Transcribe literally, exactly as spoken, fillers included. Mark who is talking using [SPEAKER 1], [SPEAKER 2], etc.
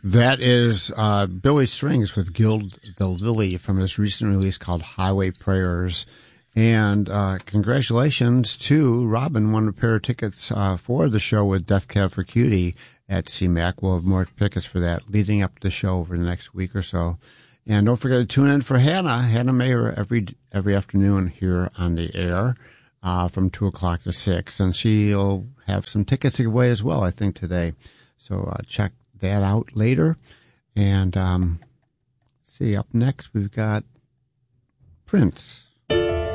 [SPEAKER 1] That is uh, Billy Strings with Gild the Lily from his recent release called Highway Prayers. And uh, congratulations to Robin, won a pair of tickets uh, for the show with Death Cab for Cutie at C MAC. We'll have more tickets for that leading up to the show over the next week or so. And don't forget to tune in for Hannah, Hannah Mayer, every every afternoon here on the air uh, from two o'clock to six. And she'll have some tickets to give away as well, I think, today. So uh, check that out later. And um, see, up next we've got Prince.